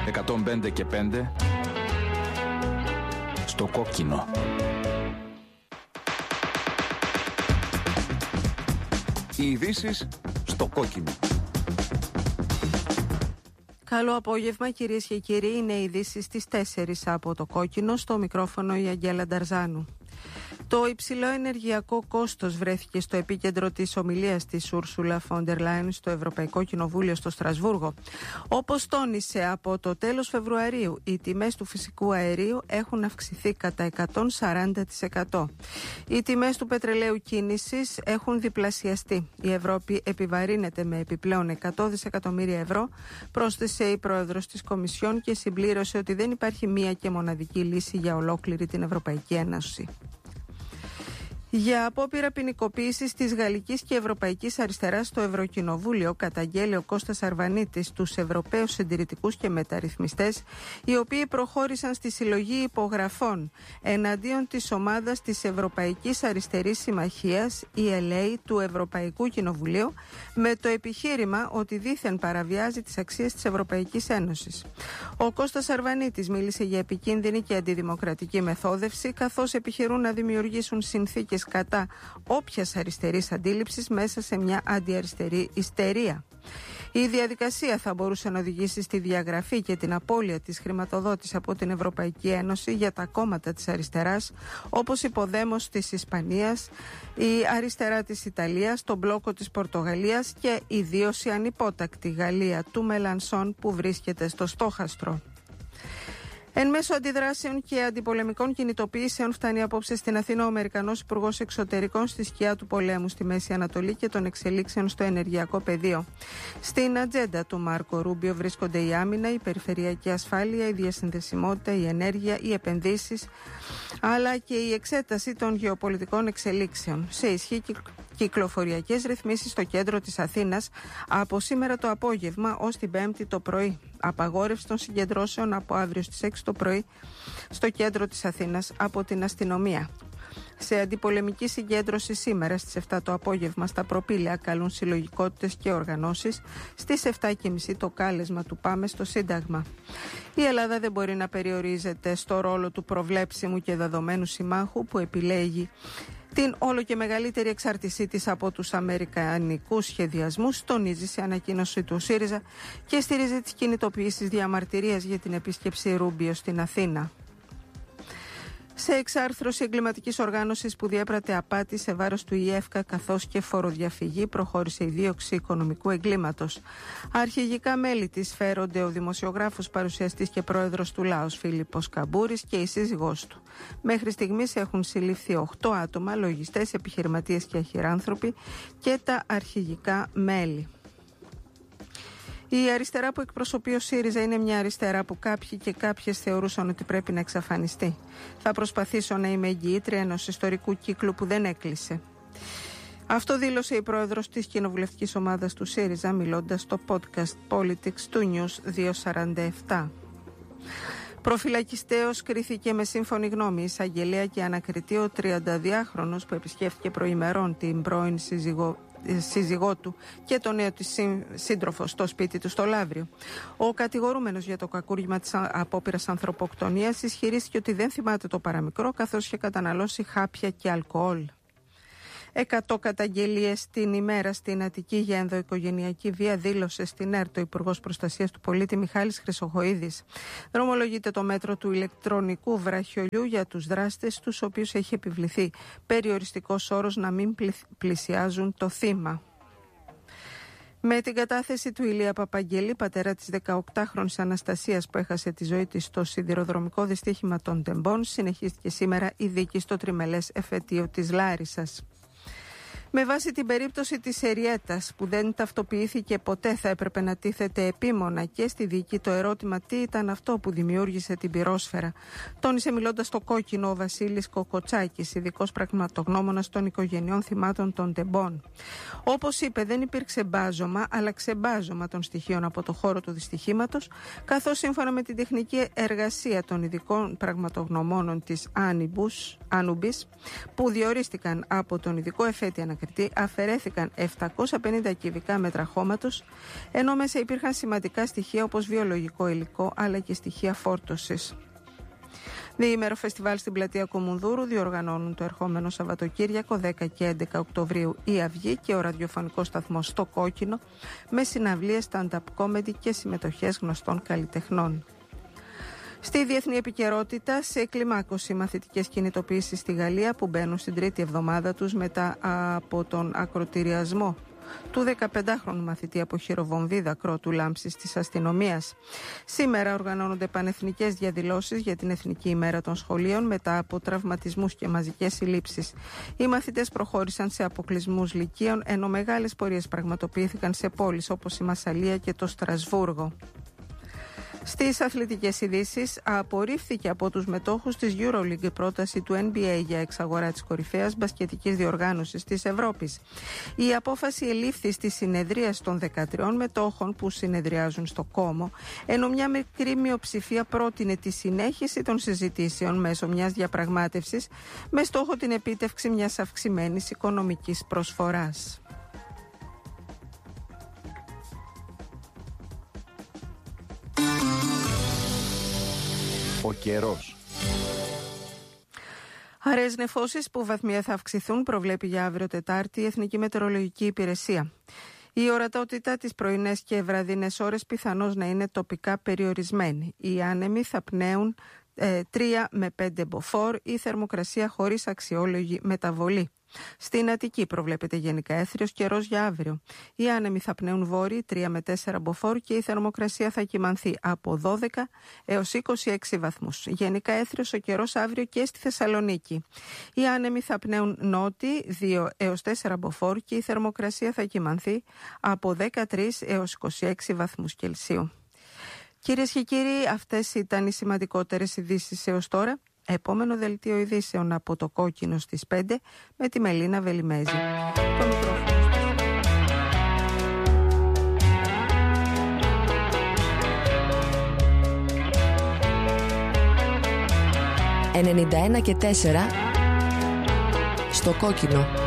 105 και 5 στο κόκκινο. Οι ειδήσεις στο κόκκινο. Καλό απόγευμα κυρίες και κύριοι, είναι οι ειδήσεις στις 4 από το κόκκινο, στο μικρόφωνο η Αγγέλα Νταρζάνου. Το υψηλό ενεργειακό κόστος βρέθηκε στο επίκεντρο της ομιλίας της Ούρσουλα Φόντερ Λάιεν στο Ευρωπαϊκό Κοινοβούλιο στο Στρασβούργο. Όπως τόνισε, από το τέλος Φεβρουαρίου οι τιμές του φυσικού αερίου έχουν αυξηθεί κατά 140%. Οι τιμές του πετρελαίου κίνησης έχουν διπλασιαστεί. Η Ευρώπη επιβαρύνεται με επιπλέον 100 δισεκατομμύρια ευρώ, πρόσθεσε η πρόεδρος της Κομισιόν και συμπλήρωσε ότι δεν υπάρχει μία και μοναδική λύση για ολόκληρη την Ευρωπαϊκή Ένωση. Για απόπειρα ποινικοποίησης της γαλλικής και ευρωπαϊκής αριστεράς στο Ευρωκοινοβούλιο καταγγέλει ο Κώστας Αρβανίτης τους Ευρωπαίους συντηρητικούς και μεταρρυθμιστές, οι οποίοι προχώρησαν στη συλλογή υπογραφών εναντίον της ομάδας της Ευρωπαϊκής Αριστερής Συμμαχίας, ELA, του Ευρωπαϊκού Κοινοβουλίου, με το επιχείρημα ότι δήθεν παραβιάζει τις αξίες της Ευρωπαϊκής Ένωσης. Ο Κώστας Αρβανίτης μίλησε για επικίνδυνη και αντιδημοκρατική μεθόδευση, καθώς επιχειρούν να δημιουργήσουν συνθήκες κατά όποιας αριστερής αντίληψης μέσα σε μια αντιαριστερή ιστερία. Η διαδικασία θα μπορούσε να οδηγήσει στη διαγραφή και την απώλεια της χρηματοδότησης από την Ευρωπαϊκή Ένωση για τα κόμματα της αριστεράς, όπως η Ποδέμος της Ισπανίας, η αριστερά της Ιταλίας, το μπλόκο της Πορτογαλίας και ιδίως η ανυπότακτη Γαλλία του Μελανσόν που βρίσκεται στο στόχαστρο. Εν μέσω αντιδράσεων και αντιπολεμικών κινητοποιήσεων φτάνει απόψε στην Αθήνα ο Αμερικανός Υπουργός Εξωτερικών στη σκιά του πολέμου στη Μέση Ανατολή και των εξελίξεων στο ενεργειακό πεδίο. Στην ατζέντα του Μάρκο Ρούμπιο βρίσκονται η άμυνα, η περιφερειακή ασφάλεια, η διασυνδεσιμότητα, η ενέργεια, οι επενδύσεις, αλλά και η εξέταση των γεωπολιτικών εξελίξεων. Σε ισχύ κυκλοφοριακές ρυθμίσεις στο κέντρο της Αθήνας από σήμερα το απόγευμα ως την Πέμπτη το πρωί. Απαγόρευση των συγκεντρώσεων από αύριο στις 6 το πρωί στο κέντρο της Αθήνας από την αστυνομία. Σε αντιπολεμική συγκέντρωση σήμερα στις 7 το απόγευμα στα Προπήλαια καλούν συλλογικότητες και οργανώσεις. Στις 7.30 το κάλεσμα του «Πάμε στο Σύνταγμα». Η Ελλάδα δεν μπορεί να περιορίζεται στο ρόλο του προβλέψιμου και δεδομένου συμμάχου που επιλέγει την όλο και μεγαλύτερη εξάρτησή της από τους αμερικανικούς σχεδιασμούς, τονίζει σε ανακοίνωση του ΣΥΡΙΖΑ και στηρίζει τις κινητοποιήσεις διαμαρτυρίας για την επίσκεψη Ρούμπιο στην Αθήνα. Σε εξάρθρωση εγκληματικής οργάνωσης που διέπρατε απάτη σε βάρος του ΙΕΦΚΑ καθώς και φοροδιαφυγή προχώρησε η δίωξη οικονομικού εγκλήματος. Αρχηγικά μέλη της φέρονται ο δημοσιογράφος, παρουσιαστής και πρόεδρος του ΛΑΟΣ Φίλιππος Καμπούρης και η σύζυγός του. Μέχρι στιγμής έχουν συλληφθεί 8 άτομα, λογιστές, επιχειρηματίες και αχυράνθρωποι και τα αρχηγικά μέλη. Η αριστερά που εκπροσωπεί ο ΣΥΡΙΖΑ είναι μια αριστερά που κάποιοι και κάποιες θεωρούσαν ότι πρέπει να εξαφανιστεί. Θα προσπαθήσω να είμαι εγγυήτρια ενός ιστορικού κύκλου που δεν έκλεισε. Αυτό δήλωσε η πρόεδρος της κοινοβουλευτικής ομάδας του ΣΥΡΙΖΑ μιλώντας στο podcast Politics του News 247. Προφυλακιστέως κρίθηκε με σύμφωνη γνώμη εισαγγελέα και ανακριτή ο 32χρονος που επισκέφθηκε προημερών την πρώην σύζυγό του και το νέο της σύντροφο στο σπίτι του στο Λαύριο. Ο κατηγορούμενος για το κακούργημα της απόπειρας ανθρωποκτονίας ισχυρίστηκε ότι δεν θυμάται το παραμικρό καθώς είχε καταναλώσει χάπια και αλκοόλ. 100 καταγγελίες την ημέρα στην Αττική για ενδοοικογενειακή βία, δήλωσε στην ΕΡΤ ο Υπουργός Προστασίας του Πολίτη Μιχάλης Χρυσοχοΐδης. Δρομολογείται το μέτρο του ηλεκτρονικού βραχιολιού για τους δράστες, τους οποίους έχει επιβληθεί περιοριστικός όρος να μην πλησιάζουν το θύμα. Με την κατάθεση του Ηλία Παπαγγελή, πατέρα της 18χρονης Αναστασίας που έχασε τη ζωή της στο σιδηροδρομικό δυστύχημα των Τεμπών, συνεχίστηκε σήμερα η δίκη στο τριμελές εφετείο της Λάρισσας. Με βάση την περίπτωση της Εριέτας που δεν ταυτοποιήθηκε ποτέ, θα έπρεπε να τίθεται επίμονα και στη δίκη το ερώτημα τι ήταν αυτό που δημιούργησε την πυρόσφαιρα. Τόνισε μιλώντας στο κόκκινο ο Βασίλης Κοκοτσάκης, ειδικός πραγματογνώμονας των οικογενειών θυμάτων των Τεμπών. Όπως είπε, δεν υπήρξε μπάζωμα, αλλά ξεμπάζωμα των στοιχείων από το χώρο του δυστυχήματος, καθώς σύμφωνα με την τεχνική εργασία των ειδικών πραγματογνωμόνων της Άνουμπης, που διορίστηκαν από τον ειδικό εφέτη ανακριτή, Κρήτη αφαιρέθηκαν 750 κυβικά μέτρα χώματος, ενώ μέσα υπήρχαν σημαντικά στοιχεία όπως βιολογικό υλικό αλλά και στοιχεία φόρτωσης. Διήμερο φεστιβάλ στην πλατεία Κομουνδούρου διοργανώνουν το ερχόμενο Σαββατοκύριακο 10 και 11 Οκτωβρίου η Αυγή και ο ραδιοφωνικός σταθμός Στο Κόκκινο, με συναυλίες, stand-up comedy και συμμετοχές γνωστών καλλιτεχνών. Στη διεθνή επικαιρότητα, σε κλιμάκωση μαθητικές κινητοποιήσεις στη Γαλλία που μπαίνουν στην τρίτη εβδομάδα τους μετά από τον ακροτηριασμό του 15χρονου μαθητή από χειροβομβίδα κρότου λάμψης της αστυνομίας. Σήμερα οργανώνονται πανεθνικές διαδηλώσεις για την Εθνική ημέρα των σχολείων μετά από τραυματισμούς και μαζικές συλλήψεις. Οι μαθητές προχώρησαν σε αποκλεισμούς λυκείων, ενώ μεγάλες πορείες πραγματοποιήθηκαν σε πόλεις όπως η Μασσαλία και το Στρασβούργο. Στις αθλητικές ειδήσεις, απορρίφθηκε από τους μετόχους της EuroLeague η πρόταση του NBA για εξαγορά της κορυφαίας μπασκετικής διοργάνωσης της Ευρώπης. Η απόφαση ελήφθη στη συνεδρίαση των 13 μετόχων που συνεδριάζουν στο Κόμο, ενώ μια μικρή μειοψηφία πρότεινε τη συνέχιση των συζητήσεων μέσω μιας διαπραγμάτευσης με στόχο την επίτευξη μιας αυξημένης οικονομικής προσφοράς. Ο καιρός. Αραιές νεφώσεις που βαθμία θα αυξηθούν, προβλέπει για αύριο Τετάρτη η Εθνική Μετεωρολογική Υπηρεσία. Η ορατότητα τις πρωινές και βραδινές ώρες πιθανώς να είναι τοπικά περιορισμένη. Οι άνεμοι θα πνέουν 3 με 5 μποφόρ, η θερμοκρασία χωρίς αξιόλογη μεταβολή. Στην Αττική προβλέπεται γενικά έθριος καιρός για αύριο. Οι άνεμοι θα πνέουν βόρειοι 3 με 4 μποφόρ και η θερμοκρασία θα κυμανθεί από 12 έως 26 βαθμούς. Γενικά έθριος ο καιρός αύριο και στη Θεσσαλονίκη. Οι άνεμοι θα πνέουν νότιοι 2 έως 4 μποφόρ και η θερμοκρασία θα κυμανθεί από 13 έως 26 βαθμούς Κελσίου. Κυρίες και κύριοι, αυτές ήταν οι σημαντικότερες ειδήσεις έως τώρα. Επόμενο δελτίο ειδήσεων από το Κόκκινο στις 5 με τη Μελίνα Βελιμέζη. Το μικρόφωνο. 91 και 4 στο Κόκκινο.